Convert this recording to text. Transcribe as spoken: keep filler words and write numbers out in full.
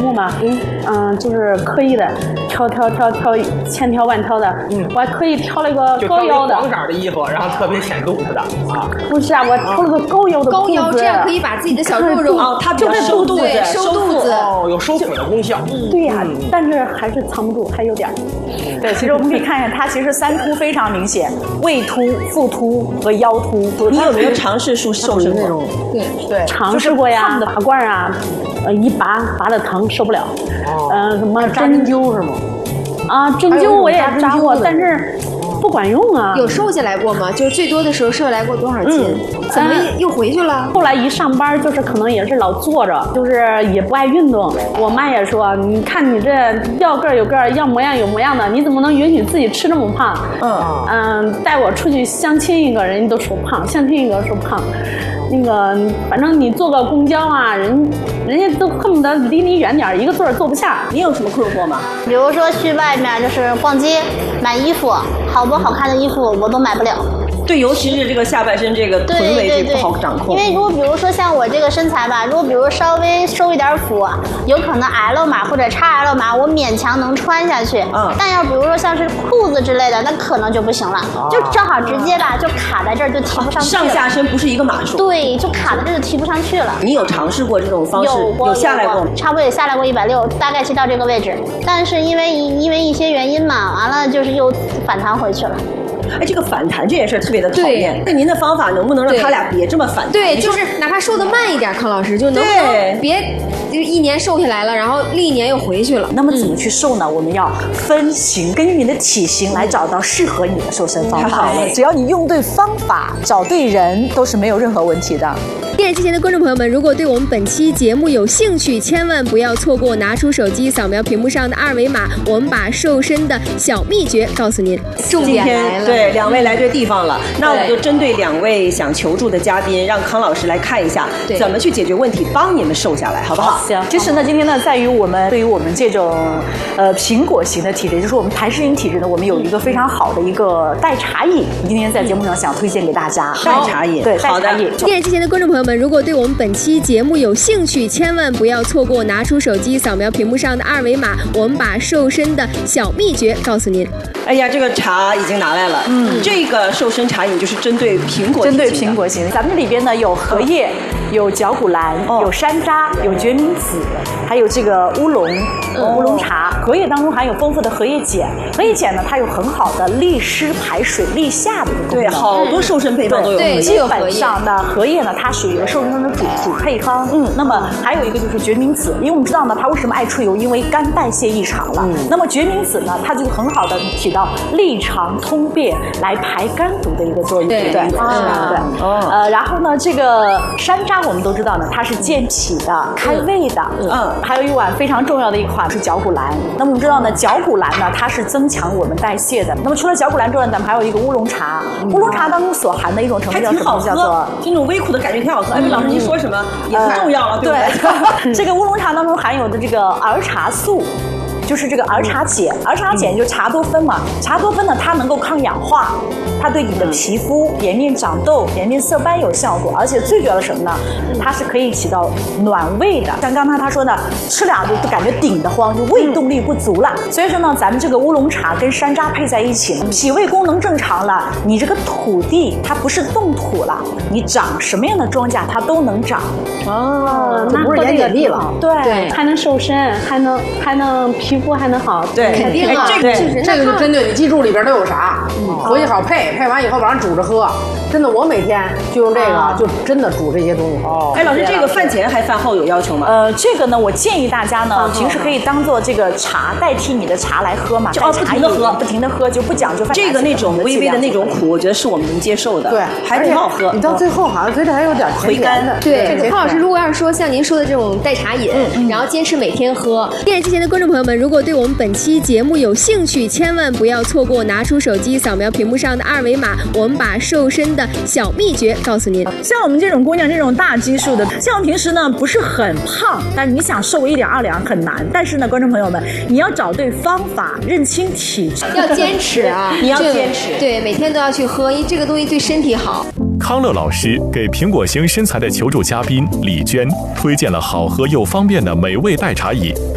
目嘛，嗯嗯，就是刻意的挑挑挑挑千挑万挑的，嗯，我还刻意挑了一个高腰的黄色的衣服，然后特别显肚子的啊。 不是啊，我挑了个高腰的高腰，这样可以把自己的小肉肉啊，它就在收肚子， 收肚子哦，有收腹的功效。 对呀，但是还是藏不住，还有点。 对，其实我们可以看一下，它其实三凸非常明显，胃凸、腹凸和腰凸。 你有没有尝试瘦瘦身那种？ 对对， 尝试过呀，拔罐啊，呃，一拔拔的疼，受不了。呃，什么针灸是吗？ 啊，针灸我也扎过，但是不管用啊。 有瘦下来过吗？就是最多的时候瘦下来过多少斤？怎么又回去了？ 后来一上班就是可能也是老坐着，就是也不爱运动。我妈也说，你看你这要个儿有个儿，要模样有模样的，你怎么能允许自己吃这么胖？嗯嗯，带我出去相亲一个人家都说胖，相亲一个说胖。那个，反正你坐个公交啊，人人家都恨不得离你远点，一个座儿坐不下。 你有什么困惑吗？ 比如说去外面就是逛街买衣服，好不好看的衣服我都买不了。 对，尤其是这个下半身这个臀围这不好掌控。 因为如果比如说像我这个身材吧，如果比如稍微收一点腹，有可能 L 码或者 X L 码，我勉强能穿下去。嗯。但要比如说像是裤子之类的，那可能就不行了，啊、就正好直接吧，就卡在这儿就提不上去了。 上下身不是一个码数。 对，就卡在这儿就提不上去了。 你有尝试过这种方式？ 有过， 有下来过， 差不多也下来过一百六，大概是到这个位置。但是因为因为一些原因嘛，完了就是又反弹回去了。 哎，这个反弹这件事特别的讨厌。那您的方法能不能让他俩别这么反弹？ 对，就是哪怕瘦的慢一点，康老师就能不能别就一年瘦下来了，然后另一年又回去了。 那么怎么去瘦呢？嗯、我们要分型，根据你的体型来找到适合你的瘦身方法。只要你用对方法，找对人，都是没有任何问题的。 电视机前的观众朋友们，如果对我们本期节目有兴趣，千万不要错过，拿出手机扫描屏幕上的二维码，我们把瘦身的小秘诀告诉您。 重点来了，对，两位来对地方了。那我们就针对两位想求助的嘉宾，让康老师来看一下怎么去解决问题，帮你们瘦下来，好不好？ 行。其实呢，今天呢，在于我们对于我们这种呃苹果型的体质，就是我们痰湿型体质呢，我们有一个非常好的一个代茶饮，今天在节目上想推荐给大家。 代茶饮， 对，代茶饮。 电视机前的观众朋友们，如果对我们本期节目有兴趣，千万不要错过，拿出手机扫描屏幕上的二维码，我们把瘦身的小秘诀告诉您。 哎呀，这个茶已经拿来了，嗯，这个瘦身茶饮就是针对苹果， 针对苹果型。咱们里边呢有荷叶，有绞股蓝，哦、有山楂，有决明子，还有这个乌龙，哦、乌龙茶。荷叶当中含有丰富的荷叶碱，荷叶碱呢它有很好的利湿排水、利下的一个功能。 对，好多瘦身配方都有荷叶。 基本上呢，荷叶呢它属于瘦身的主主配方。嗯，那么还有一个就是决明子，因为我们知道呢，它为什么爱出油？因为肝代谢异常了。嗯、那么决明子呢，它就很好的起到利肠通便、来排肝毒的一个作用。 对对对。啊、对。哦。呃，然后呢，这个山楂我们都知道呢，它是健脾的、开胃的。嗯。还有一碗非常重要的一款是绞股蓝。那么我们知道呢，绞股蓝呢，它是增强我们代谢的。那么除了绞股蓝之外，咱们还有一个乌龙茶。嗯、乌龙茶当中所含的一种成分叫什么？叫做这种微苦的感觉挺好喝。哎，老师您说什么也不重要了，对不对？这个乌龙茶当中含有的这个儿茶素。就是这个儿茶碱，儿茶碱就是茶多酚嘛。茶多酚呢，它能够抗氧化，它对你的皮肤、颜面长痘、颜面色斑有效果，而且最主要的什么呢？它是可以起到暖胃的。像刚才他说的，吃俩就感觉顶得慌，就胃动力不足了。所以说呢，咱们这个乌龙茶跟山楂配在一起，脾胃功能正常了，你这个土地它不是冻土了，你长什么样的庄稼它都能长。 哦，那不是盐碱地了， 对，还能瘦身，还能还能皮。皮肤还能好， 对， 肯定啊， 这个这个就针对你记住里边都有啥，回去好配，配完以后晚上煮着喝。真的，我每天就用这个，就真的煮这些东西。 哦，哎，老师，这个饭前还饭后有要求吗？ 呃，这个呢，我建议大家呢，平时可以当做这个茶代替你的茶来喝嘛， 哦，不停的喝， 不停的喝，就不讲究饭前。 这个那种微微的那种苦，我觉得是我们能接受的。 对， 还挺好喝。 你到最后好像觉得还有点回甘的。 对，康老师，如果要是说像您说的这种代茶饮，然后坚持每天喝，电视机前的观众朋友们，如果对我们本期节目有兴趣，千万不要错过，拿出手机扫描屏幕上的二维码，我们把瘦身的小秘诀告诉您。 像我们这种姑娘，这种大基数的，像我们平时呢不是很胖，但是你想瘦一两二两很难。但是呢，观众朋友们，你要找对方法，认清体质， 要坚持啊！ 你要坚持， 对，每天都要去喝，因为这个东西对身体好。 康乐老师给苹果型身材的求助嘉宾李娟推荐了好喝又方便的美味代茶饮，